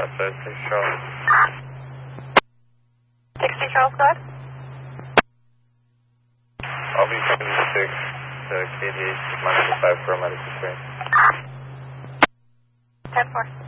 Southwest 6 Charles. 60 Charles, go ahead. I'll be 76 to KDH, minus 5 for a medical train. 10-4.